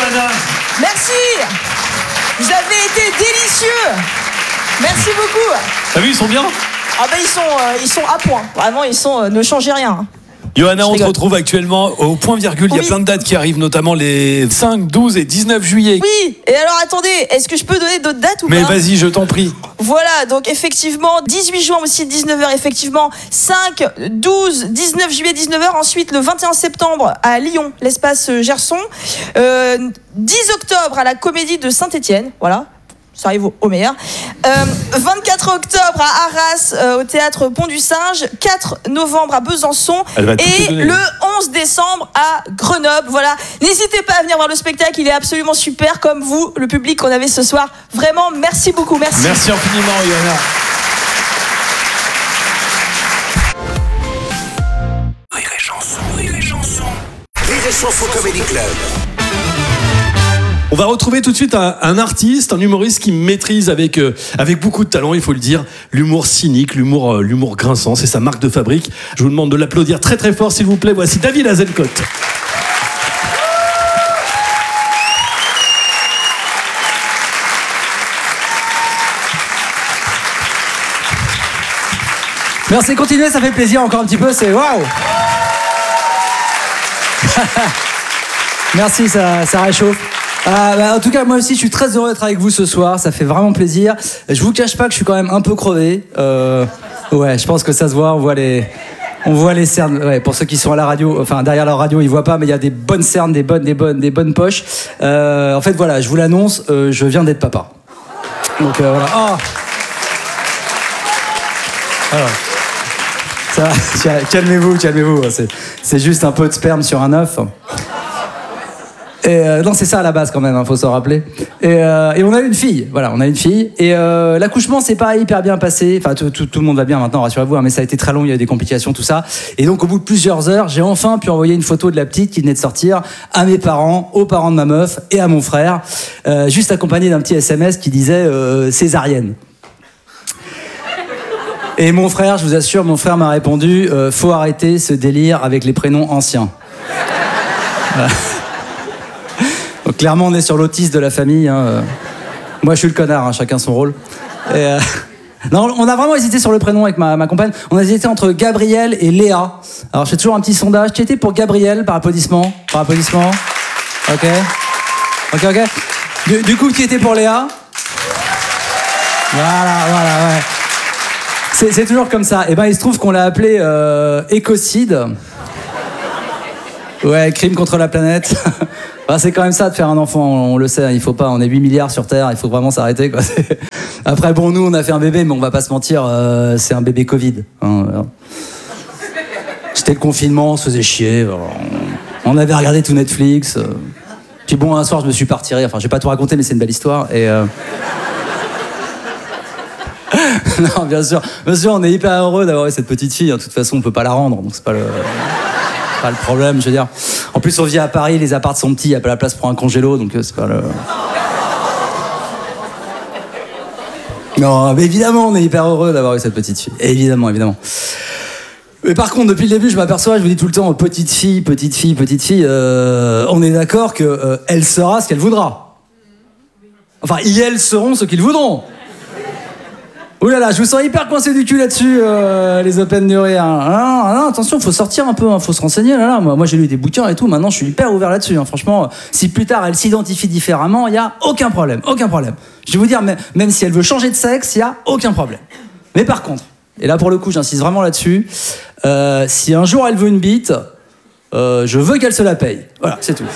Johanna. Merci. Vous avez été délicieux. Merci beaucoup. T'as vu, ils sont bien? Ah ben ils sont à point. Vraiment, ne changez rien. Johanna, on se retrouve actuellement au point virgule. Il y a plein de dates qui arrivent, notamment les 5, 12 et 19 juillet. Oui, et alors attendez, est-ce que je peux donner d'autres dates ou pas? Mais vas-y, je t'en prie. Voilà, donc effectivement, 18 juin aussi, 19h, effectivement, 5, 12, 19 juillet, 19h, ensuite le 21 septembre à Lyon, l'espace Gerson, 10 octobre à la Comédie de Saint-Étienne, voilà. Ça arrive au meilleur. 24 octobre à Arras, au théâtre Pont du Singe. 4 novembre à Besançon. Et le 11 décembre à Grenoble. Voilà. N'hésitez pas à venir voir le spectacle. Il est absolument super, comme vous, le public qu'on avait ce soir. Vraiment, merci beaucoup. Merci. Merci infiniment, Johanna. Rire et chanson, rire et chanson. Rire et chanson Comedy Club. On va retrouver tout de suite un artiste, un humoriste qui maîtrise avec beaucoup de talent, il faut le dire, l'humour cynique, l'humour grinçant, c'est sa marque de fabrique. Je vous demande de l'applaudir très très fort, s'il vous plaît. Voici David Azencote. Merci, continuez, ça fait plaisir encore un petit peu, c'est waouh. Merci, ça réchauffe. En tout cas, moi aussi, je suis très heureux d'être avec vous ce soir. Ça fait vraiment plaisir. Je vous cache pas que je suis quand même un peu crevé. Ouais, je pense que ça se voit. On voit les cernes. Ouais, pour ceux qui sont à la radio, enfin derrière leur radio, ils voient pas, mais il y a des bonnes cernes, des bonnes poches. En fait, voilà, je vous l'annonce, je viens d'être papa. Donc voilà. Oh. Alors. Ça va, calmez-vous. C'est juste un peu de sperme sur un œuf. Et non, c'est ça à la base quand même, faut s'en rappeler. Et on a eu une fille, voilà, Et l'accouchement s'est pas hyper bien passé. Enfin, tout le monde va bien maintenant, rassurez-vous, hein, mais ça a été très long, il y a eu des complications, tout ça. Et donc, au bout de plusieurs heures, j'ai enfin pu envoyer une photo de la petite qui venait de sortir à mes parents, aux parents de ma meuf et à mon frère, juste accompagné d'un petit SMS qui disait césarienne. Et mon frère, je vous assure, m'a répondu faut arrêter ce délire avec les prénoms anciens. Voilà. Donc, clairement, on est sur l'autiste de la famille. Hein. Moi, je suis le connard, hein, chacun son rôle. Et, non, on a vraiment hésité sur le prénom avec ma compagne. On a hésité entre Gabriel et Léa. Alors, je fais toujours un petit sondage. Qui était pour Gabriel, par applaudissement? Ok. Du coup, qui était pour Léa? Voilà, ouais. C'est toujours comme ça. Et ben, il se trouve qu'on l'a appelé écocide. Ouais, crime contre la planète. C'est quand même ça de faire un enfant, on le sait, il faut pas, on est 8 milliards sur Terre, il faut vraiment s'arrêter, quoi. Après, bon, nous, on a fait un bébé, mais on va pas se mentir, c'est un bébé Covid. Hein, voilà. C'était le confinement, on se faisait chier, on avait regardé tout Netflix. Puis bon, un soir, je me suis pas retiré, enfin, je vais pas tout raconter, mais c'est une belle histoire, et... Non, bien sûr, on est hyper heureux d'avoir eu cette petite fille, hein. De toute façon, on peut pas la rendre, donc c'est pas le problème, je veux dire. En plus, on vit à Paris, les apparts sont petits, il n'y a pas la place pour un congélo, donc c'est pas le... Non, mais évidemment, on est hyper heureux d'avoir eu cette petite fille. Évidemment. Mais par contre, depuis le début, je m'aperçois, je vous dis tout le temps, petite fille, on est d'accord qu'elle sera ce qu'elle voudra. Enfin, elles seront ce qu'ils voudront. Ouh là là, je vous sens hyper coincé du cul là-dessus, les open de rire. Non, attention, faut sortir un peu, hein, faut se renseigner. Là. Moi, j'ai lu des bouquins et tout, maintenant je suis hyper ouvert là-dessus. Hein. Franchement, si plus tard elle s'identifie différemment, il n'y a aucun problème. Je vais vous dire, même si elle veut changer de sexe, il n'y a aucun problème. Mais par contre, et là pour le coup, j'insiste vraiment là-dessus, si un jour elle veut une bite, je veux qu'elle se la paye. Voilà, c'est tout.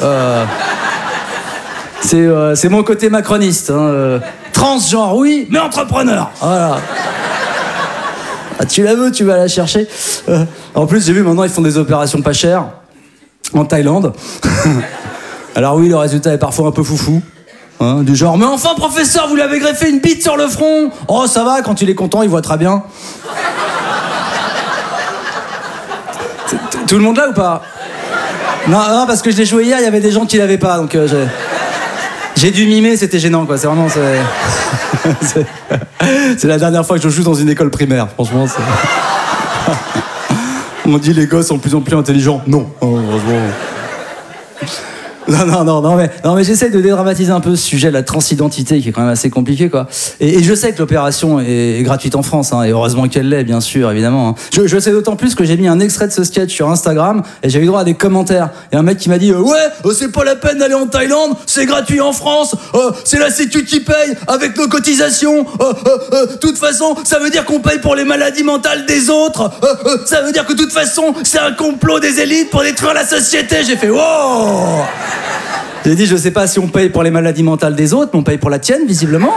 C'est mon côté macroniste. Hein. Transgenre, oui, mais entrepreneur. Voilà. Ah, tu la veux, tu vas la chercher. En plus, j'ai vu maintenant, ils font des opérations pas chères en Thaïlande. Alors oui, le résultat est parfois un peu foufou. Hein, du genre, mais enfin, professeur, vous lui avez greffé une bite sur le front. Oh, ça va, quand il est content, il voit très bien. Tout le monde là ou pas? Non, parce que je l'ai joué hier, il y avait des gens qui l'avaient pas, donc j'ai dû mimer, c'était gênant, quoi. C'est vraiment... C'est la dernière fois que je joue dans une école primaire, franchement. On dit les gosses sont de plus en plus intelligents. Non, heureusement. Non, mais j'essaie de dédramatiser un peu ce sujet de la transidentité qui est quand même assez compliqué, quoi. Et je sais que l'opération est gratuite en France, hein, et heureusement qu'elle l'est, bien sûr, évidemment. Hein. Je sais d'autant plus que j'ai mis un extrait de ce sketch sur Instagram et j'ai eu droit à des commentaires. Il y a un mec qui m'a dit c'est pas la peine d'aller en Thaïlande, c'est gratuit en France, c'est la Sécu qui paye avec nos cotisations. De toute façon, ça veut dire qu'on paye pour les maladies mentales des autres. Ça veut dire que de toute façon, c'est un complot des élites pour détruire la société. J'ai fait wow. J'ai dit, je sais pas si on paye pour les maladies mentales des autres, mais on paye pour la tienne, visiblement.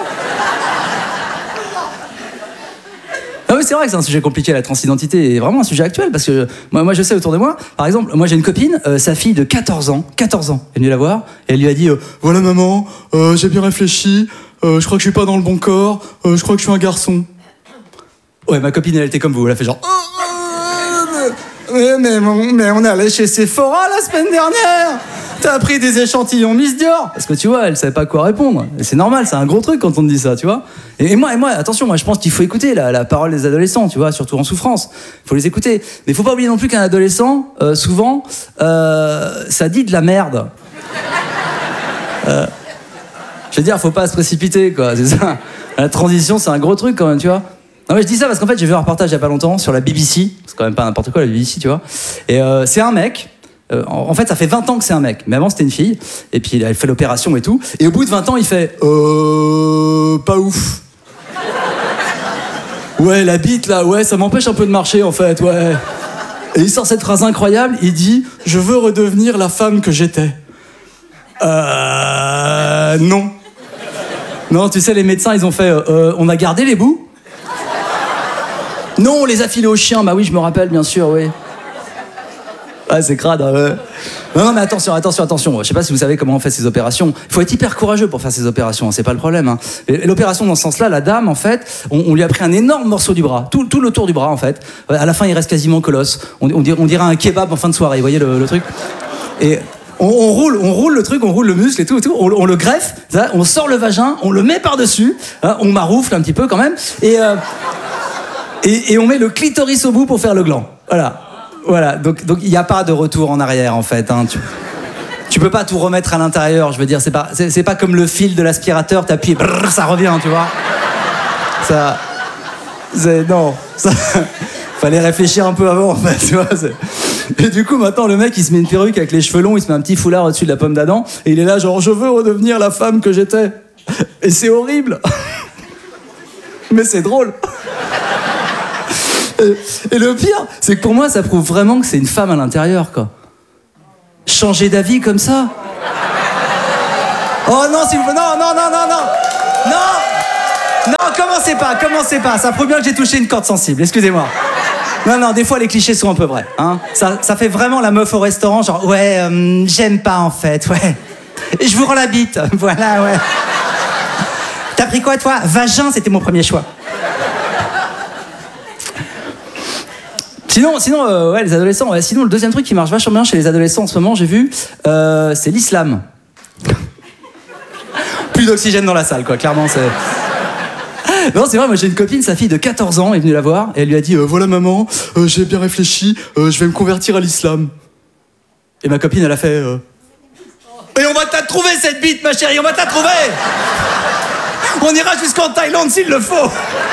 Ah oui, c'est vrai que c'est un sujet compliqué, la transidentité est vraiment un sujet actuel, parce que moi je sais autour de moi, par exemple, moi j'ai une copine, sa fille de 14 ans, elle est venue la voir, et elle lui a dit, voilà maman, j'ai bien réfléchi, je crois que je suis pas dans le bon corps, je crois que je suis un garçon. Ouais, ma copine, elle était comme vous, elle a fait genre... Mais on est allé chez Sephora la semaine dernière. T'as pris des échantillons Miss Dior. Parce que tu vois, elle savait pas quoi répondre. Et c'est normal, c'est un gros truc quand on te dit ça, tu vois. Et moi, attention, moi je pense qu'il faut écouter la parole des adolescents, tu vois, surtout en souffrance. Il faut les écouter. Mais il faut pas oublier non plus qu'un adolescent, souvent, ça dit de la merde. Je veux dire, faut pas se précipiter, quoi, c'est ça. La transition, c'est un gros truc quand même, tu vois. Non mais je dis ça parce qu'en fait j'ai vu un reportage il y a pas longtemps sur la BBC, c'est quand même pas n'importe quoi la BBC, tu vois. Et c'est un mec, en fait ça fait 20 ans que c'est un mec, mais avant c'était une fille, et puis elle fait l'opération et tout, et au bout de 20 ans il fait pas ouf. Ouais, la bite là, ouais, ça m'empêche un peu de marcher en fait, ouais. Et il sort cette phrase incroyable, il dit « Je veux redevenir la femme que j'étais ». Non. Non, tu sais, les médecins ils ont fait on a gardé les bouts ? Non, on les a filés aux chiens. Bah oui, je me rappelle, bien sûr, oui. Ah, c'est crade, hein, ouais. Non, mais attention. Je sais pas si vous savez comment on fait ces opérations. Il faut être hyper courageux pour faire ces opérations, hein, c'est pas le problème. Hein. Et l'opération, dans ce sens-là, la dame, en fait, on lui a pris un énorme morceau du bras, tout le tour du bras, en fait. À la fin, il reste quasiment colosse. On dirait un kebab en fin de soirée, vous voyez le truc. Et... On roule le truc, on roule le muscle et tout, on le greffe, ça, on sort le vagin, on le met par-dessus, hein, on maroufle un petit peu quand même, et on met le clitoris au bout pour faire le gland. Voilà. Donc il n'y a pas de retour en arrière en fait. Hein. Tu peux pas tout remettre à l'intérieur. Je veux dire, c'est pas comme le fil de l'aspirateur. T'appuies, brrr, ça revient, tu vois. Fallait réfléchir un peu avant en fait. Tu vois. Et du coup maintenant le mec il se met une perruque avec les cheveux longs, il se met un petit foulard au-dessus de la pomme d'Adam et il est là genre je veux redevenir la femme que j'étais. Et c'est horrible. Mais c'est drôle. Et le pire, c'est que pour moi, ça prouve vraiment que c'est une femme à l'intérieur, quoi. Changer d'avis comme ça. Oh non, s'il vous plaît, non, commencez pas. Ça prouve bien que j'ai touché une corde sensible, excusez-moi. Non, des fois les clichés sont un peu vrais, hein. Ça fait vraiment la meuf au restaurant, genre ouais, j'aime pas en fait, ouais. Et je vous rends la bite, voilà, ouais. T'as pris quoi toi ? Vagin, c'était mon premier choix. Sinon, ouais, les adolescents. Ouais, sinon, le deuxième truc qui marche vachement bien chez les adolescents en ce moment, j'ai vu, c'est l'islam. Plus d'oxygène dans la salle, quoi. Clairement, c'est. Non, c'est vrai. Moi, j'ai une copine, sa fille de 14 ans, est venue la voir et elle lui a dit voilà maman, j'ai bien réfléchi, je vais me convertir à l'islam. Et ma copine, elle a fait. Et on va te la trouver cette bite, ma chérie, on va te la trouver. On ira jusqu'en Thaïlande s'il le faut.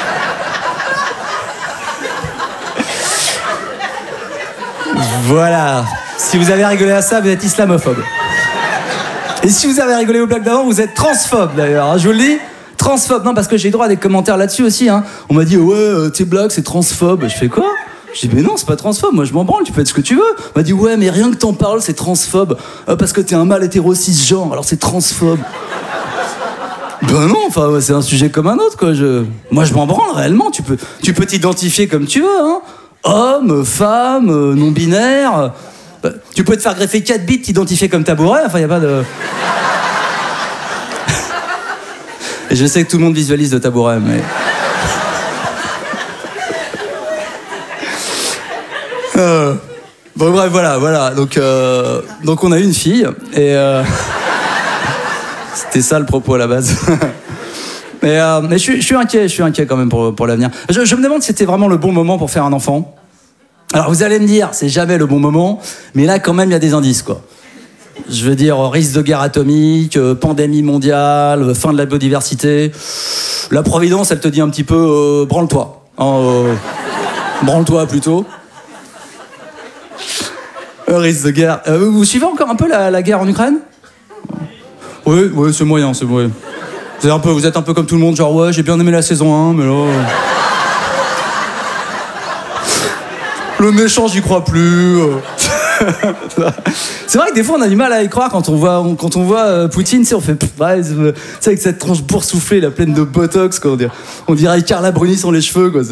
Voilà. Si vous avez rigolé à ça, vous êtes islamophobe. Et si vous avez rigolé aux blagues d'avant, vous êtes transphobe d'ailleurs. Hein, je vous le dis, transphobe. Non, parce que j'ai eu droit à des commentaires là-dessus aussi. Hein. On m'a dit ouais, tes blagues c'est transphobe. Je fais quoi ? Je dis mais non, c'est pas transphobe. Moi je m'en branle. Tu peux être ce que tu veux. On m'a dit ouais, mais rien que t'en parles, c'est transphobe. Parce que t'es un mâle hétéro cisgenre, alors c'est transphobe. Ben non, enfin c'est un sujet comme un autre quoi. Moi je m'en branle réellement. Tu peux t'identifier comme tu veux. Hein. Homme, femme, non-binaire. Tu peux te faire greffer 4 bits, t'identifier comme tabouret, enfin y a pas de... Et je sais que tout le monde visualise le tabouret, mais... Bon bref, voilà. Donc on a eu une fille, et... C'était ça le propos à la base. Mais je suis inquiet quand même pour l'avenir. Je me demande si c'était vraiment le bon moment pour faire un enfant. Alors vous allez me dire, c'est jamais le bon moment, mais là quand même il y a des indices quoi. Je veux dire, risque de guerre atomique, pandémie mondiale, fin de la biodiversité. La Providence, elle te dit un petit peu, branle-toi. Branle-toi plutôt. Risque de guerre. Vous suivez encore un peu la guerre en Ukraine ? Oui, c'est moyen, c'est moyen. Vous êtes un peu comme tout le monde, genre ouais, j'ai bien aimé la saison 1, mais là... Le méchant, j'y crois plus. C'est vrai que des fois, on a du mal à y croire quand on voit Poutine, on fait... Ouais, c'est avec cette tronche boursouflée, la pleine de botox, quoi, on dirait Carla Bruni sans les cheveux, quoi.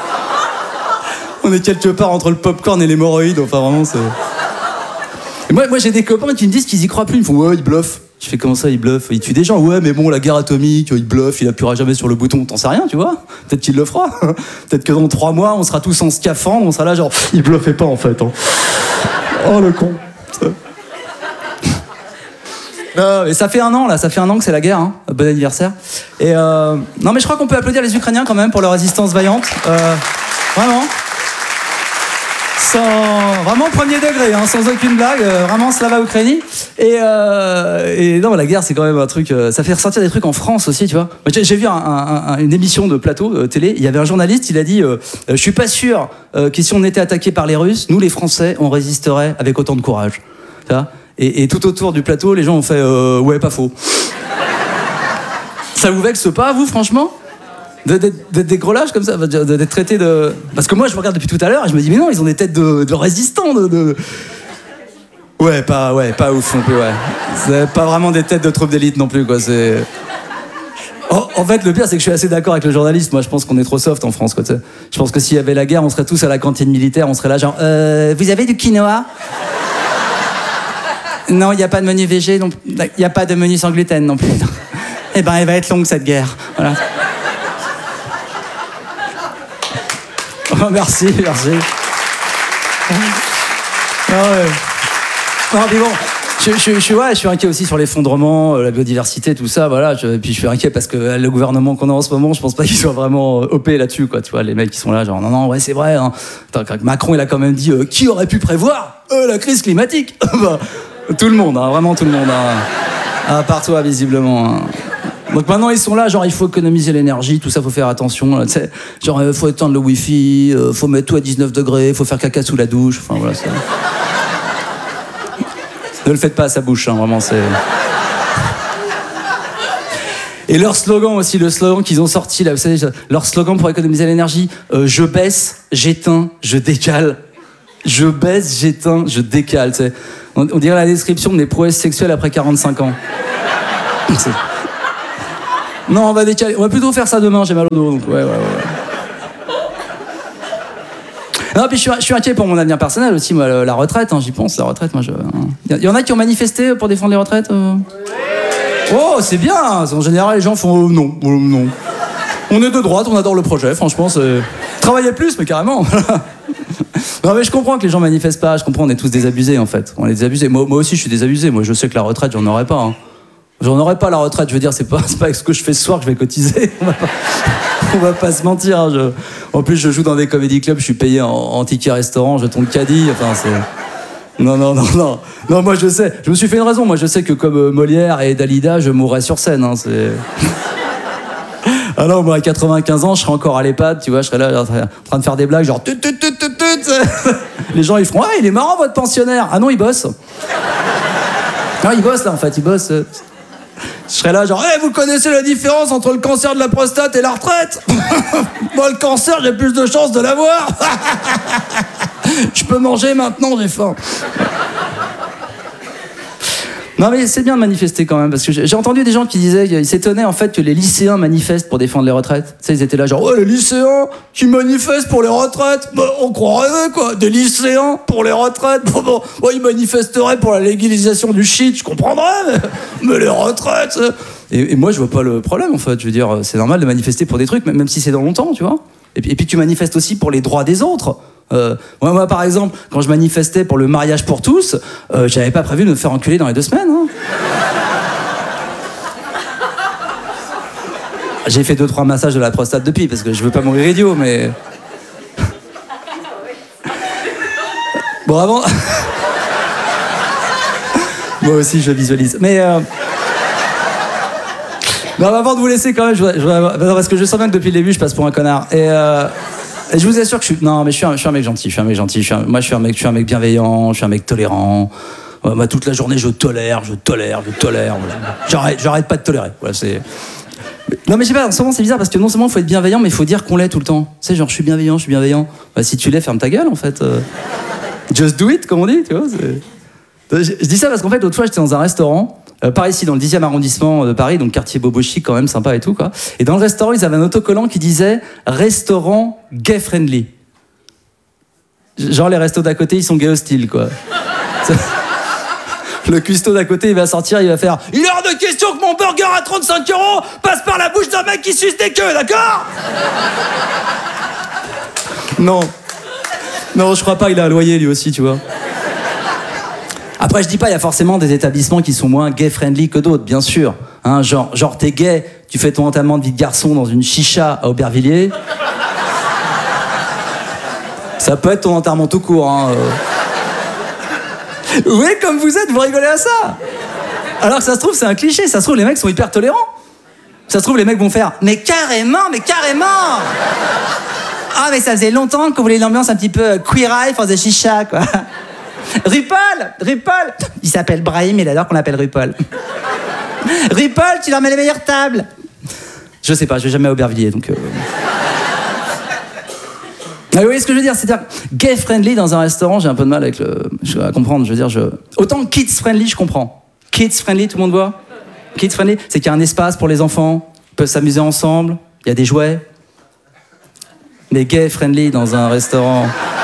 On est quelque part entre le popcorn et l'hémorroïde, enfin vraiment, c'est... Et moi, j'ai des copains qui me disent qu'ils y croient plus, ils me font ouais, ils bluffent. Je fais comment ça, il bluffe? Il tue des gens, ouais, mais bon, la guerre atomique, il bluffe, il appuiera jamais sur le bouton, t'en sais rien, tu vois? Peut-être qu'il le fera. Peut-être que dans 3 mois, on sera tous en scaphandre, on sera là, genre, il bluffait pas en fait. Hein. Oh le con. Et ça fait 1 an, là, que c'est la guerre, hein. Bon anniversaire. Et non, mais je crois qu'on peut applaudir les Ukrainiens quand même pour leur résistance vaillante. Vraiment. Vraiment premier degré, hein, sans aucune blague, vraiment Slava Ukraini. Et non, la guerre, c'est quand même un truc. Ça fait ressortir des trucs en France aussi, tu vois. J'ai vu une émission de plateau télé. Il y avait un journaliste, il a dit je suis pas sûr que si on était attaqué par les Russes, nous les Français, on résisterait avec autant de courage. Tu vois. Et tout autour du plateau, les gens ont fait ouais, pas faux. Ça vous vexe pas, vous, franchement? D'être des gros lâches comme ça, d'être traités de... Parce que moi, je me regarde depuis tout à l'heure et je me dis, mais non, ils ont des têtes de résistants, Ouais, pas ouf non plus, ouais. C'est pas vraiment des têtes de troupes d'élite non plus, quoi, c'est... En fait, le pire, c'est que je suis assez d'accord avec le journaliste. Moi, je pense qu'on est trop soft en France, quoi, tu sais. Je pense que s'il y avait la guerre, on serait tous à la cantine militaire, on serait là genre, vous avez du quinoa? Non, il n'y a pas de menu végé, il n'y a pas de menu sans gluten non plus. Eh ben, elle va être longue, cette guerre. Voilà. Oh, merci. Ah ouais. Non, mais bon, je suis inquiet aussi sur l'effondrement, la biodiversité, tout ça, voilà. Puis je suis inquiet parce que le gouvernement qu'on a en ce moment, je pense pas qu'il soit vraiment OP là-dessus, quoi. Tu vois, les mecs qui sont là, genre non, ouais, c'est vrai. Hein. Attends, Macron, il a quand même dit qui aurait pu prévoir la crise climatique? Tout le monde, hein, vraiment tout le monde. Hein. À part toi, visiblement. Hein. Donc maintenant ils sont là, genre il faut économiser l'énergie, tout ça, faut faire attention, tu sais, genre faut éteindre le wifi, faut mettre tout à 19 degrés, faut faire caca sous la douche, enfin voilà. Ne le faites pas à sa bouche, hein, vraiment c'est... Et leur slogan aussi, le slogan qu'ils ont sorti là, vous savez, leur slogan pour économiser l'énergie, je baisse, j'éteins, je décale. Je baisse, j'éteins, je décale, tu sais. On dirait la description de mes prouesses sexuelles après 45 ans. Non, on va décaler. On va plutôt faire ça demain, j'ai mal au dos. Donc ouais. Non, puis je suis inquiet pour mon avenir personnel aussi, moi, la retraite, hein, j'y pense, la retraite, moi, Il y en a qui ont manifesté pour défendre les retraites Oh, c'est bien. En général, les gens font non. On est de droite, on adore le projet, franchement, c'est... Travaillez plus, mais carrément. Non, mais je comprends que les gens manifestent pas, je comprends, on est tous désabusés, en fait. On est désabusés. Moi aussi, je suis désabusé. Moi, je sais que la retraite, j'en aurais pas, hein. J'en aurais pas la retraite, je veux dire, c'est pas avec ce que je fais ce soir que je vais cotiser. On va pas se mentir. Hein, en plus, je joue dans des comédie clubs, je suis payé en ticket restaurant, jetons de caddie, enfin c'est... Non, moi je sais, je me suis fait une raison, moi je sais que comme Molière et Dalida, je mourrais sur scène, hein, c'est... Ah non, moi à 95 ans, je serais encore à l'EHPAD, tu vois, je serais là en train de faire des blagues, genre... Les gens ils feront, ah il est marrant votre pensionnaire. Ah non, il bosse. Non, il bosse là en fait, il bosse... Je serais là genre, hey, vous connaissez la différence entre le cancer de la prostate et la retraite? Moi, le cancer, j'ai plus de chances de l'avoir. Je peux manger maintenant, j'ai faim. Non, mais c'est bien de manifester quand même, parce que j'ai entendu des gens qui disaient, ils s'étonnaient en fait que les lycéens manifestent pour défendre les retraites. Tu sais, ils étaient là genre, oh, les lycéens qui manifestent pour les retraites, bah, on croirait quoi, des lycéens pour les retraites. Bon, ils manifesteraient pour la légalisation du shit, je comprendrais, mais les retraites. Et moi, je vois pas le problème en fait. Je veux dire, c'est normal de manifester pour des trucs, même si c'est dans longtemps, tu vois. Et puis tu manifestes aussi pour les droits des autres. Moi, par exemple, quand je manifestais pour le mariage pour tous, j'avais pas prévu de me faire enculer dans les 2 semaines. Hein. J'ai fait 2-3 massages de la prostate depuis, parce que je veux pas mourir idiot, mais... Bon, avant... Moi aussi, je visualise. Mais non, avant de vous laisser quand même, non, parce que je sens bien que depuis le début, je passe pour un connard. Et je vous assure que je suis un mec gentil. Moi, je suis un mec bienveillant. Je suis un mec tolérant. Toute la journée, je tolère. J'arrête pas de tolérer. Voilà, c'est. Non, mais je sais pas. En ce moment, c'est bizarre parce que non seulement il faut être bienveillant, mais il faut dire qu'on l'est tout le temps. Tu sais, genre, je suis bienveillant. Bah, si tu l'es, ferme ta gueule, en fait. Just do it, comme on dit, tu vois. Je dis ça parce qu'en fait, l'autre fois, j'étais dans un restaurant. Par ici, dans le 10e arrondissement de Paris, donc quartier bobo chic, quand même, sympa et tout, quoi. Et dans le restaurant, ils avaient un autocollant qui disait « Restaurant gay friendly ». Genre, les restos d'à côté, ils sont gay hostiles, quoi. Le cuistot d'à côté, il va sortir, il va faire « Il est hors de question que mon burger à 35 € passe par la bouche d'un mec qui suce des queues, d'accord ?» Non, je crois pas, il a un loyer, lui aussi, tu vois. Après, je dis pas, il y a forcément des établissements qui sont moins gay-friendly que d'autres, bien sûr. Hein, genre, t'es gay, tu fais ton enterrement de vie de garçon dans une chicha à Aubervilliers. Ça peut être ton enterrement tout court. Hein. Oui, comme vous êtes, vous rigolez à ça. Alors que ça se trouve, c'est un cliché. Ça se trouve, les mecs sont hyper tolérants. Ça se trouve, les mecs vont faire « Mais carrément !» Ah, mais ça faisait longtemps qu'on voulait l'ambiance un petit peu queer eye for the chicha, quoi. RuPaul, il s'appelle Brahim, il adore qu'on l'appelle RuPaul. RuPaul, tu leur mets les meilleures tables. Je sais pas, je vais jamais à Aubervilliers, donc... Ah, vous voyez ce que je veux dire, c'est-à-dire gay friendly dans un restaurant, j'ai un peu de mal à comprendre. Je veux dire, autant kids friendly, je comprends. Kids friendly, tout le monde voit. Kids friendly, c'est qu'il y a un espace pour les enfants, ils peuvent s'amuser ensemble, il y a des jouets. Mais gay friendly dans un restaurant.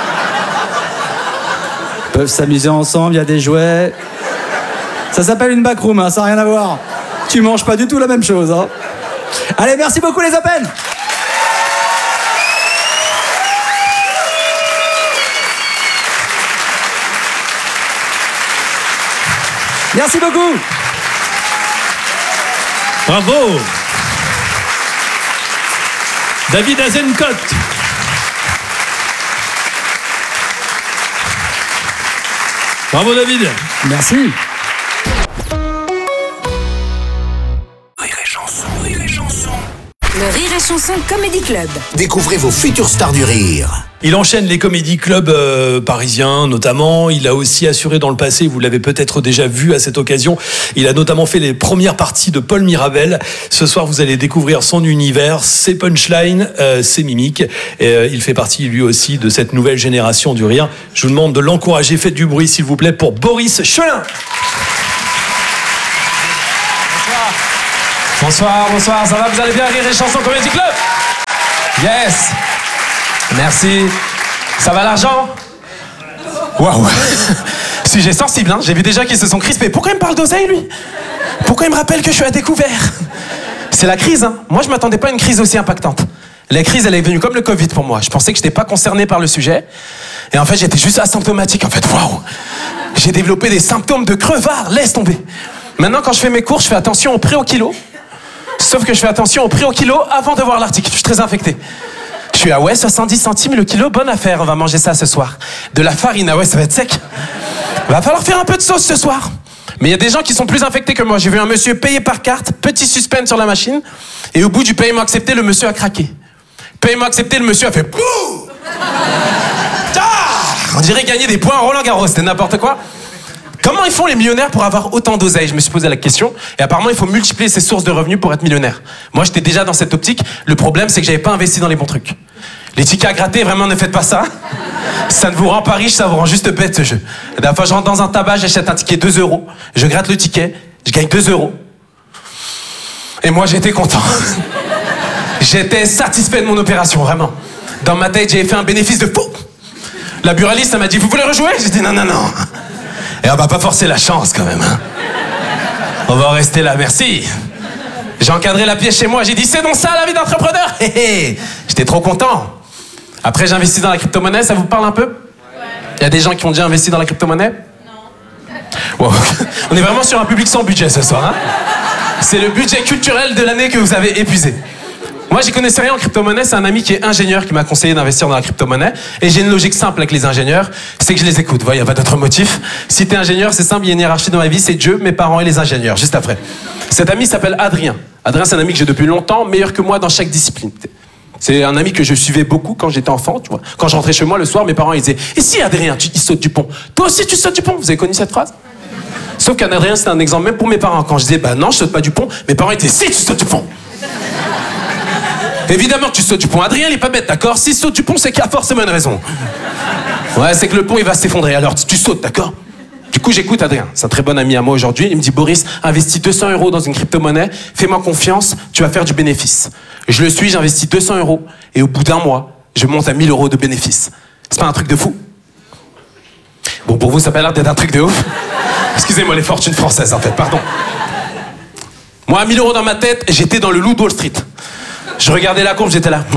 Peuvent s'amuser ensemble, il y a des jouets. Ça s'appelle une backroom, hein, ça n'a rien à voir. Tu manges pas du tout la même chose. Hein. Allez, merci beaucoup les Open. Merci beaucoup. Bravo. David Azencott. Bravo David. Merci. Rire et chanson. Le Rire et Chanson Comedy Club. Découvrez vos futures stars du rire. Il enchaîne les comédie clubs parisiens notamment. Il a aussi assuré dans le passé, vous l'avez peut-être déjà vu à cette occasion, il a notamment fait les premières parties de Paul Mirabel. Ce soir, vous allez découvrir son univers, ses punchlines, ses mimiques. Il fait partie lui aussi de cette nouvelle génération du rire. Je vous demande de l'encourager. Faites du bruit s'il vous plaît pour Boris Chelin. Bonsoir, ça va, vous allez bien, Rire et Chanson Comedy Club? Yes. Merci. Ça va l'argent? Waouh. Sujet sensible, hein. J'ai vu déjà qu'ils se sont crispés. Pourquoi il me parle d'oseille, lui? Pourquoi il me rappelle que je suis à découvert? C'est la crise, hein. Moi, je m'attendais pas à une crise aussi impactante. La crise, elle est venue comme le Covid pour moi. Je pensais que j'étais pas concerné par le sujet. Et en fait, j'étais juste asymptomatique, en fait. Waouh. J'ai développé des symptômes de crevard. Laisse tomber. Maintenant, quand je fais mes cours, je fais attention au prix au kilo. Sauf que je fais attention au prix au kilo avant de voir l'article. Je suis très infecté. Je suis ouais, 70 centimes le kilo, bonne affaire, on va manger ça ce soir. De la farine, ouais, ça va être sec. Va falloir faire un peu de sauce ce soir. Mais il y a des gens qui sont plus infectés que moi. J'ai vu un monsieur payer par carte, petit suspense sur la machine, et au bout du paiement accepté, le monsieur a craqué. Paiement accepté, le monsieur a fait bouh. On dirait gagner des points à Roland Garros, c'était n'importe quoi. Comment ils font les millionnaires pour avoir autant d'oseille? Je me suis posé la question. Et apparemment, il faut multiplier ses sources de revenus pour être millionnaire. Moi, j'étais déjà dans cette optique. Le problème, c'est que j'avais pas investi dans les bons trucs. Les tickets à gratter, vraiment, ne faites pas ça. Ça ne vous rend pas riche, ça vous rend juste bête, ce jeu. La dernière fois, je rentre dans un tabac, j'achète un ticket 2 €. Je gratte le ticket, je gagne 2 €. Et moi, j'étais content. J'étais satisfait de mon opération, vraiment. Dans ma tête, j'avais fait un bénéfice de fou. La buraliste, elle m'a dit, vous voulez rejouer? J'ai dit, non. Et on va pas forcer la chance quand même. Hein. On va en rester là, merci. J'ai encadré la pièce chez moi, j'ai dit c'est donc ça la vie d'entrepreneur. J'étais trop content. Après j'ai investi dans la crypto-monnaie, ça vous parle un peu? Il y a des gens qui ont déjà investi dans la crypto-monnaie? Non. Wow. On est vraiment sur un public sans budget ce soir. Hein. C'est le budget culturel de l'année que vous avez épuisé. Moi, j'y connaissais rien en crypto-monnaie. C'est un ami qui est ingénieur qui m'a conseillé d'investir dans la crypto-monnaie. Et j'ai une logique simple avec les ingénieurs, c'est que je les écoute. Il n'y a pas d'autre motif. Si t'es ingénieur, c'est simple, il y a une hiérarchie dans ma vie, c'est Dieu, mes parents et les ingénieurs, juste après. Cet ami s'appelle Adrien. Adrien, c'est un ami que j'ai depuis longtemps, meilleur que moi dans chaque discipline. C'est un ami que je suivais beaucoup quand j'étais enfant, tu vois. Quand je rentrais chez moi le soir, mes parents ils disaient « Et si Adrien, il saute du pont? Toi aussi tu sautes du pont ?» Vous avez connu cette phrase? Sauf qu'un Adrien, c'était un exemple même pour mes parents. Quand je disais « Bah non, je saute pas du pont », mes parents étaient « Si, tu sautes du pont !» Évidemment que tu sautes du pont. Adrien, il est pas bête, d'accord? S'il saute du pont, c'est qu'il y a forcément une raison. Ouais, c'est que le pont, il va s'effondrer. Alors, tu sautes, d'accord? Du coup, j'écoute Adrien. C'est un très bon ami à moi aujourd'hui. Il me dit, Boris, investis 200 € dans une crypto-monnaie. Fais-moi confiance, tu vas faire du bénéfice. Je le suis, j'investis 200 €. Et au bout d'un mois, je monte à 1000 € de bénéfice. C'est pas un truc de fou? Bon, pour vous, ça a pas l'air d'être un truc de ouf. Excusez-moi les fortunes françaises, en fait, pardon. Moi, à 1000 € dans ma tête, j'étais dans le loup de Wall Street. Je regardais la courbe, j'étais là.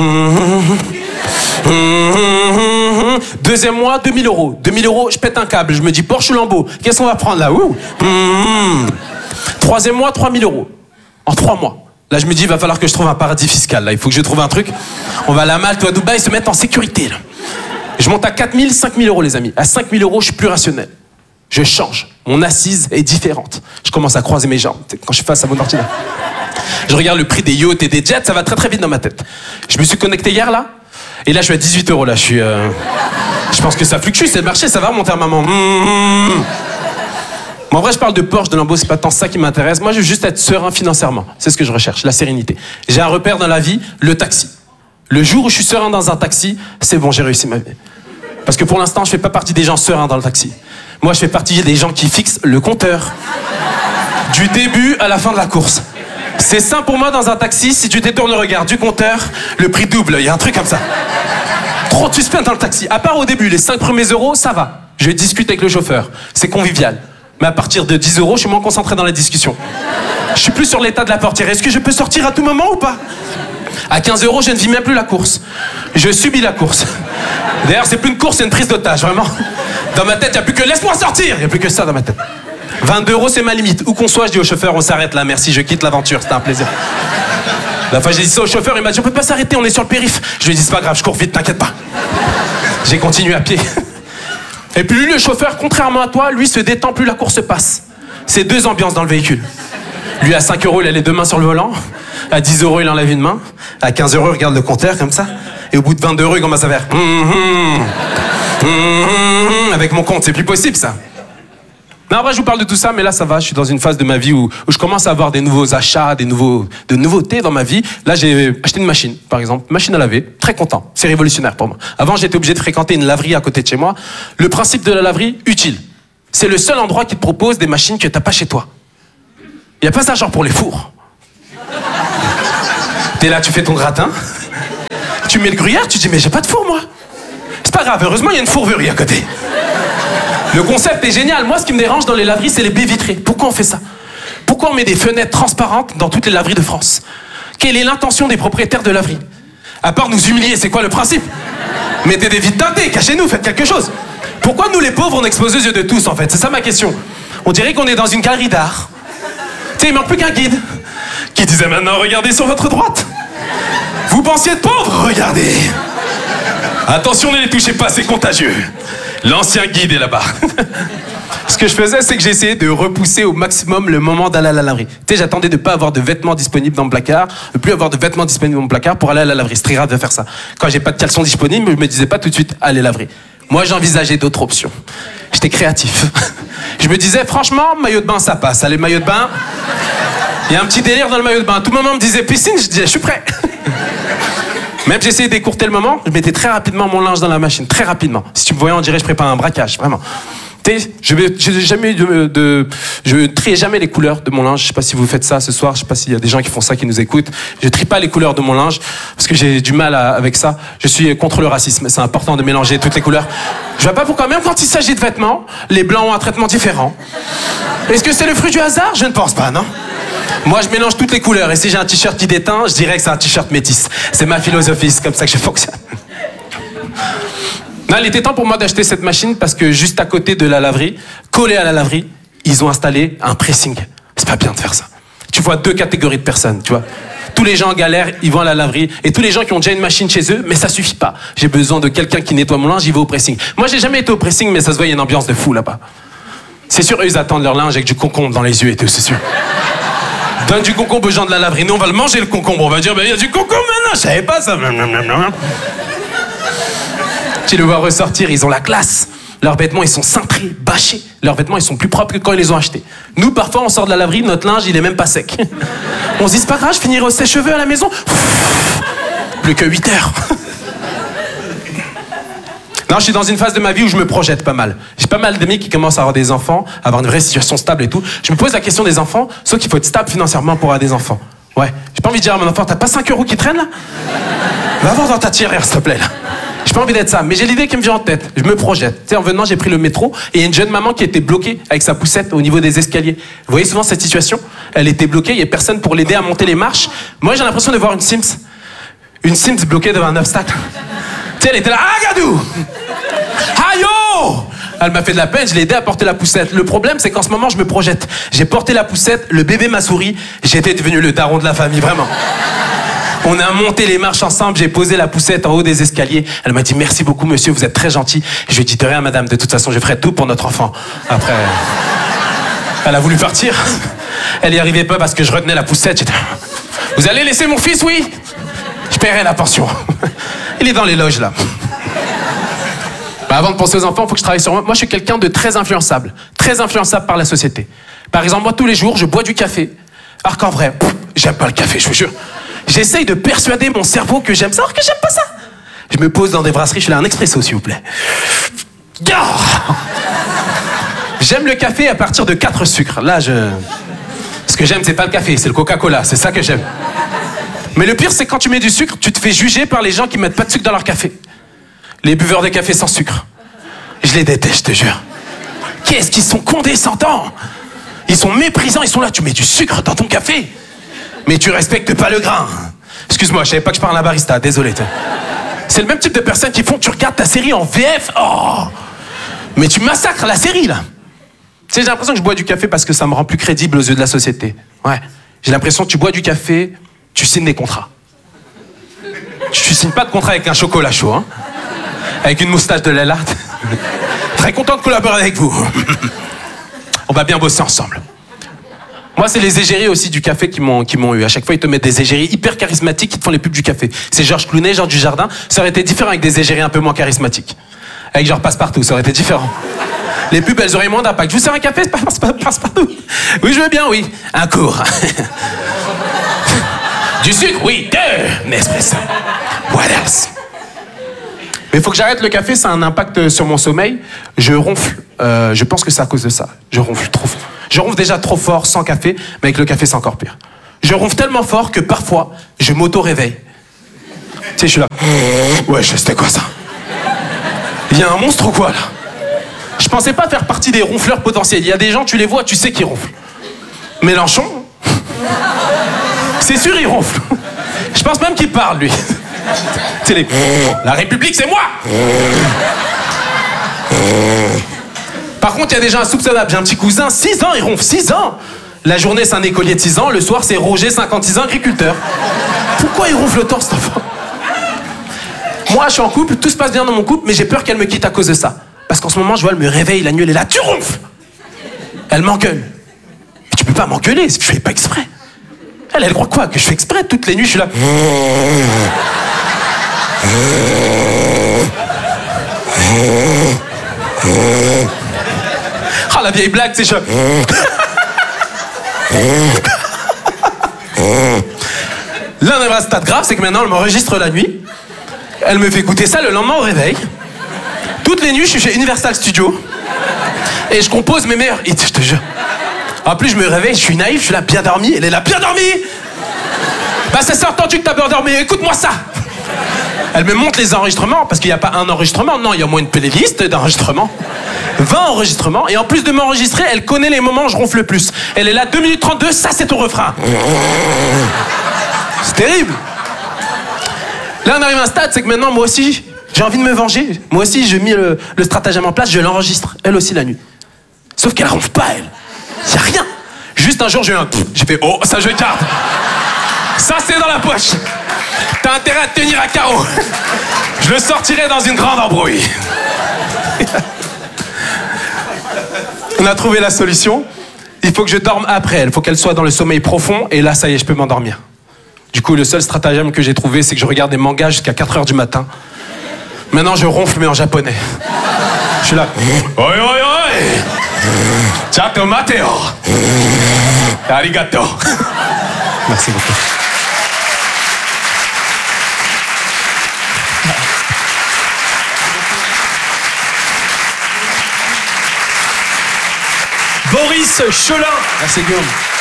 Deuxième mois, 2000 €. 2000 €, je pète un câble. Je me dis, Porsche ou Lambo, qu'est-ce qu'on va prendre là? Troisième mois, 3000 €. En 3 mois. Là, je me dis, il va falloir que je trouve un paradis fiscal. Là, il faut que je trouve un truc. On va à la Malte ou à Dubaï se mettre en sécurité. Là. Je monte à 4000, 5000 €, les amis. À 5000 €, je suis plus rationnel. Je change. Mon assise est différente. Je commence à croiser mes jambes quand je suis face à mon ordinateur. Je regarde le prix des yachts et des jets, ça va très très vite dans ma tête. Je me suis connecté hier là, et là je suis à 18 € là. Je pense que ça fluctue, c'est le marché, ça va remonter à maman. Mais en vrai, je parle de Porsche, de Lambo, c'est pas tant ça qui m'intéresse. Moi, je veux juste être serein financièrement. C'est ce que je recherche, la sérénité. J'ai un repère dans la vie, le taxi. Le jour où je suis serein dans un taxi, c'est bon, j'ai réussi ma vie. Parce que pour l'instant, je fais pas partie des gens sereins dans le taxi. Moi, je fais partie des gens qui fixent le compteur du début à la fin de la course. C'est simple pour moi dans un taxi, si tu détournes le regard du compteur, le prix double, il y a un truc comme ça. Trop de suspense dans le taxi. À part au début, les 5 premiers euros, ça va. Je discute avec le chauffeur, c'est convivial. Mais à partir de 10 €, je suis moins concentré dans la discussion. Je suis plus sur l'état de la portière. Est-ce que je peux sortir à tout moment ou pas? À 15 €, je ne vis même plus la course. Je subis la course. D'ailleurs, c'est plus une course, c'est une prise d'otage, vraiment. Dans ma tête, il n'y a plus que « laisse-moi sortir !» Il n'y a plus que ça dans ma tête. 22 €, c'est ma limite. Où qu'on soit, je dis au chauffeur, on s'arrête là, merci, je quitte l'aventure, c'était un plaisir. La fois, j'ai dit ça au chauffeur, il m'a dit, on peut pas s'arrêter, on est sur le périph'. Je lui ai dit, c'est pas grave, je cours vite, t'inquiète pas. J'ai continué à pied. Et puis lui, le chauffeur, contrairement à toi, lui se détend, plus la course passe. C'est 2 ambiances dans le véhicule. Lui, à 5 €, il a les 2 mains sur le volant. À 10 €, il enlève une main. À 15 €, il regarde le compteur comme ça. Et au bout de 22 €, il commence à faire avec mon compte, c'est plus possible ça. Non, en vrai, je vous parle de tout ça, mais là, ça va. Je suis dans une phase de ma vie où je commence à avoir des nouveaux achats, de nouveautés dans ma vie. Là, j'ai acheté une machine, par exemple, machine à laver. Très content. C'est révolutionnaire pour moi. Avant, j'étais obligé de fréquenter une laverie à côté de chez moi. Le principe de la laverie, utile. C'est le seul endroit qui te propose des machines que t'as pas chez toi. Il y a pas ça genre pour les fours. T'es là, tu fais ton gratin. Tu mets le gruyère, tu dis, mais j'ai pas de four, moi. C'est pas grave, heureusement, il y a une fourberie à côté. Le concept est génial. Moi, ce qui me dérange dans les laveries, c'est les baies vitrées. Pourquoi on fait ça? Pourquoi on met des fenêtres transparentes dans toutes les laveries de France? Quelle est l'intention des propriétaires de laveries? À part nous humilier, c'est quoi le principe? Mettez des vitres teintées, cachez-nous, faites quelque chose. Pourquoi nous, les pauvres, on expose aux yeux de tous, en fait? C'est ça ma question. On dirait qu'on est dans une galerie d'art. Tu sais, il manque plus qu'un guide qui disait maintenant, regardez sur votre droite. Vous pensiez être pauvre? Regardez. Attention, ne les touchez pas, c'est contagieux. L'ancien guide est là-bas. Ce que je faisais, c'est que j'essayais de repousser au maximum le moment d'aller à la laverie. Tu sais, j'attendais de ne pas avoir de vêtements disponibles dans le placard, de plus avoir de vêtements disponibles dans mon placard pour aller à la laverie. C'est très grave de faire ça. Quand j'ai pas de caleçon disponible, je me disais pas tout de suite, allez laverie. Moi, j'envisageais d'autres options. J'étais créatif. Je me disais, franchement, maillot de bain, ça passe. Allez, maillot de bain. Il y a un petit délire dans le maillot de bain. À tout moment, on me disait piscine, je disais, je suis prêt. Même j'essayais d'écourter le moment, je mettais très rapidement mon linge dans la machine, très rapidement. Si tu me voyais, on dirait que je prépare un braquage, vraiment. Je trie jamais les couleurs de mon linge. Je sais pas si vous faites ça ce soir, je sais pas s'il y a des gens qui font ça, qui nous écoutent. Je trie pas les couleurs de mon linge parce que j'ai du mal avec ça. Je suis contre le racisme, c'est important de mélanger toutes les couleurs. Je vois pas pourquoi, même quand il s'agit de vêtements, les blancs ont un traitement différent. Est-ce que c'est le fruit du hasard? Je ne pense pas, non? Moi, je mélange toutes les couleurs et si j'ai un t-shirt qui déteint, je dirais que c'est un t-shirt métis. C'est ma philosophie, c'est comme ça que je fonctionne. Non, il était temps pour moi d'acheter cette machine parce que juste à côté de la laverie, collé à la laverie, ils ont installé un pressing. C'est pas bien de faire ça. tu vois 2 catégories de personnes, tu vois. Tous les gens en galère, ils vont à la laverie. Et tous les gens qui ont déjà une machine chez eux, mais ça suffit pas. J'ai besoin de quelqu'un qui nettoie mon linge, j'y vais au pressing. Moi, j'ai jamais été au pressing, mais ça se voit, il y a une ambiance de fou là-bas. C'est sûr, eux, ils attendent leur linge avec du concombre dans les yeux et tout, c'est sûr. Donne du concombre aux gens de la laverie. Nous, on va le manger, le concombre. On va dire, il y a du concombre maintenant, je savais pas ça. Tu les vois ressortir, ils ont la classe. Leurs vêtements, ils sont cintrés, bâchés. Leurs vêtements, ils sont plus propres que quand ils les ont achetés. Nous, parfois, on sort de la laverie, notre linge, il est même pas sec. On se dit, c'est pas grave, je finirai au sèche-cheveux à la maison. Plus que 8 heures. Non, je suis dans une phase de ma vie où je me projette pas mal. J'ai pas mal d'amis qui commencent à avoir des enfants, à avoir une vraie situation stable et tout. Je me pose la question des enfants, sauf qu'il faut être stable financièrement pour avoir des enfants. Ouais, j'ai pas envie de dire à mon enfant, t'as pas 5 € qui traînent là? Va voir dans ta tirelire, s'il te plaît, là. J'ai pas envie d'être ça, mais j'ai l'idée qui me vient en tête. Je me projette. Tu sais, en venant, j'ai pris le métro et il y a une jeune maman qui était bloquée avec sa poussette au niveau des escaliers. Vous voyez souvent cette situation? Elle était bloquée, il y a personne pour l'aider à monter les marches. Moi, j'ai l'impression de voir une Sims. Une Sims bloquée devant un obstacle. Tu sais, elle était là, ah, gadou! Ah, yo! Elle m'a fait de la peine, je l'ai aidé à porter la poussette. Le problème, c'est qu'en ce moment, je me projette. J'ai porté la poussette, le bébé m'a souri, j'étais devenu le daron de la famille, vraiment. On a monté les marches ensemble, j'ai posé la poussette en haut des escaliers. Elle m'a dit, merci beaucoup, monsieur, vous êtes très gentil. Je lui ai dit, de rien, madame, de toute façon, je ferai tout pour notre enfant. Après, elle a voulu partir. Elle n'y arrivait pas parce que je retenais la poussette. J'étais, vous allez laisser mon fils, oui? Je paierai la pension. Il est dans les loges, là. Avant de penser aux enfants, il faut que je travaille sur moi. Moi, je suis quelqu'un de très influençable par la société. Par exemple, moi, tous les jours, je bois du café. Alors qu'en vrai, j'aime pas le café, je vous jure. J'essaye de persuader mon cerveau que j'aime ça, alors que j'aime pas ça. Je me pose dans des brasseries, je fais un expresso, s'il vous plaît. J'aime le café à partir de 4 sucres. Là, ce que j'aime, c'est pas le café, c'est le Coca-Cola, c'est ça que j'aime. Mais le pire, c'est quand tu mets du sucre, tu te fais juger par les gens qui mettent pas de sucre dans leur café. Les buveurs de café sans sucre. Je les déteste, je te jure. Qu'est-ce qu'ils sont condescendants. Ils sont méprisants, ils sont là, tu mets du sucre dans ton café. Mais tu respectes pas le grain. Excuse-moi, je savais pas que je parle à un barista, désolé. C'est le même type de personnes qui font, tu regardes ta série en VF, oh, mais tu massacres la série, là. Tu sais, j'ai l'impression que je bois du café parce que ça me rend plus crédible aux yeux de la société. Ouais. J'ai l'impression que tu bois du café, tu signes des contrats. Tu signes pas de contrat avec un chocolat chaud, hein. Avec une moustache de Lellard. Très content de collaborer avec vous. On va bien bosser ensemble. Moi, c'est les égéries aussi du café qui m'ont eu. À chaque fois, ils te mettent des égéries hyper charismatiques qui te font les pubs du café. C'est Georges Clooney, Jean Dujardin. Ça aurait été différent avec des égéries un peu moins charismatiques. Avec genre Passepartout, ça aurait été différent. Les pubs, elles auraient moins d'impact. Je vous sers un café, Passepartout. Oui, je veux bien, oui. Un court. Du sucre, oui. 2 Nespresso. What else? Mais il faut que j'arrête le café, ça a un impact sur mon sommeil. Je ronfle. Je pense que c'est à cause de ça. Je ronfle trop fort. Je ronfle déjà trop fort sans café, mais avec le café, c'est encore pire. Je ronfle tellement fort que parfois, je m'auto-réveille. Tu sais, je suis là. Ouais, c'était quoi ça? Il y a un monstre ou quoi, là? Je pensais pas faire partie des ronfleurs potentiels. Il y a des gens, tu les vois, tu sais qu'ils ronflent. Mélenchon, c'est sûr, il ronfle. Je pense même qu'il parle, lui. C'est les... La République, c'est moi! Par contre, il y a des gens insoupçonnables. J'ai un petit cousin, 6 ans, il ronfle, 6 ans! La journée, c'est un écolier de 6 ans, le soir, c'est Roger, 56 ans, agriculteur. Pourquoi il ronfle autant, cet enfant? Moi, je suis en couple, tout se passe bien dans mon couple, mais j'ai peur qu'elle me quitte à cause de ça. Parce qu'en ce moment, je vois, elle me réveille la nuit, elle est là, tu ronfles! Elle m'engueule. Mais tu peux pas m'engueuler, je fais pas exprès. Elle croit quoi? Que je fais exprès? Toutes les nuits, je suis là. Ah, la vieille blague, c'est je... Là, on est à un stade grave, c'est que maintenant, elle m'enregistre la nuit. Elle me fait écouter ça le lendemain au réveil. Toutes les nuits, je suis chez Universal Studios. Et je compose mes meilleurs hits, je te jure. En plus, je me réveille, je suis naïf, je suis là, bien dormi. Elle est là, bien dormi! Bah, ça s'est entendu que t'as bien dormi, écoute-moi ça! Elle me montre les enregistrements, parce qu'il n'y a pas un enregistrement, non, il y a au moins une playlist d'enregistrements. 20 enregistrements, et en plus de m'enregistrer, elle connaît les moments où je ronfle le plus. Elle est là, 2 minutes 32, ça c'est ton refrain. C'est terrible. Là, on arrive à un stade, c'est que maintenant, moi aussi, j'ai envie de me venger. Moi aussi, j'ai mis le stratagème en place, je l'enregistre, elle aussi la nuit. Sauf qu'elle ronfle pas, elle. Y a rien. Juste un jour, j'ai eu un... J'ai fait, oh, ça je garde. Ça, c'est dans la poche. T'as intérêt à te tenir à carreau. Je le sortirai dans une grande embrouille. On a trouvé la solution. Il faut que je dorme après elle. Il faut qu'elle soit dans le sommeil profond. Et là, ça y est, je peux m'endormir. Du coup, le seul stratagème que j'ai trouvé, c'est que je regarde des mangas jusqu'à 4h du matin. Maintenant, je ronfle, mais en japonais. Je suis là. Oi, oi, oi. Chato Mateo. Arigato. Merci beaucoup. Boris Chelin. Merci Guillaume.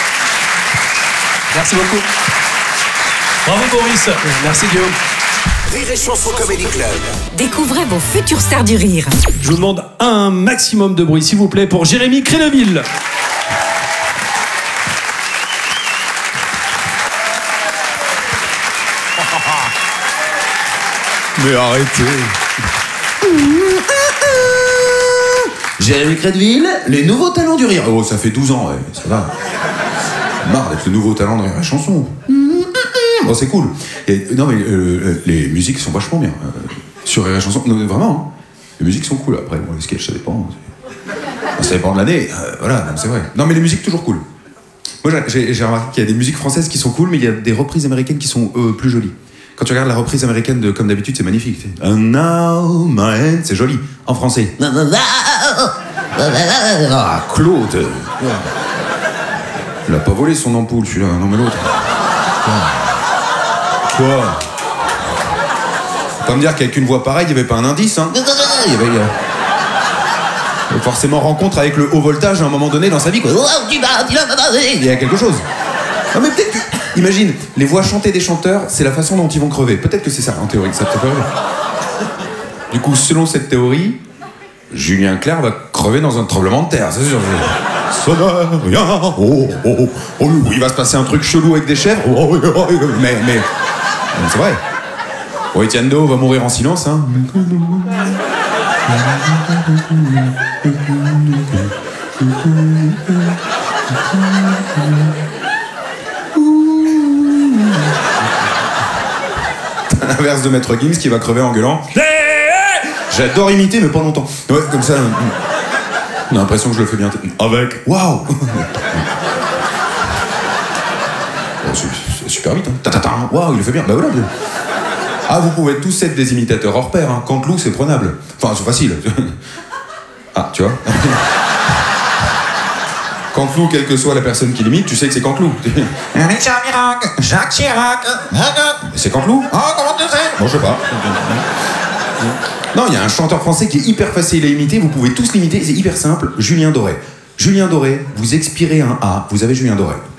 Merci beaucoup. Bravo Boris. Merci Guillaume. Rire et Chanson Comedy Club. Découvrez vos futures stars du rire. Je vous demande un maximum de bruit, s'il vous plaît, pour Jérémy Créneville. Mais arrêtez. Jérémy Créneville, les nouveaux talents du rire. Oh, ça fait 12 ans, ouais, ça va. Marre d'être le nouveau talent de rire et chanson. Bon, c'est cool. Et, non, mais les musiques sont vachement bien. Sur rire et chanson, non, vraiment, hein. Les musiques sont cool. Après, bon, les sketchs, ça dépend. Ça dépend de l'année. Voilà, non, c'est vrai. Non, mais les musiques, toujours cool. Moi, j'ai remarqué qu'il y a des musiques françaises qui sont cool, mais il y a des reprises américaines qui sont plus jolies. Quand tu regardes la reprise américaine de Comme d'habitude, c'est magnifique. And now my hand, c'est joli. En français. Ah, Claude. Il a pas volé son ampoule, celui-là. Non, mais l'autre. Quoi? Faut pas me dire qu'avec une voix pareille, il n'y avait pas un indice, hein. Il y avait forcément rencontre avec le haut voltage à un moment donné dans sa vie, quoi. Il y a quelque chose. Non, mais peut-être que... Imagine, les voix chantées des chanteurs, c'est la façon dont ils vont crever. Peut-être que c'est ça, en théorie, ça peut crever. Du coup, selon cette théorie, Julien Clerc va crever dans un tremblement de terre, c'est sûr. Il va se passer un truc chelou avec des chèvres. Mais c'est vrai. Etienne Do va mourir en silence, hein. L'inverse de Maître Gims qui va crever en gueulant. J'adore imiter, mais pas longtemps. Ouais, comme ça. On a l'impression que je le fais bien. Avec. Waouh. C'est super vite. Hein. Waouh, il le fait bien. Bah voilà. Ah, vous pouvez tous être des imitateurs hors pair. Hein. Canteloup, c'est prenable. Enfin, c'est facile. Ah, tu vois. Canteloup, quelle que soit la personne qui l'imite, tu sais que c'est Canteloup. Jacques Chirac. C'est Canteloup. Ah, comment tu sais? Bon, je sais pas. Non, il y a un chanteur français qui est hyper facile à imiter, vous pouvez tous l'imiter, c'est hyper simple, Julien Doré. Julien Doré, vous expirez un A, vous avez Julien Doré.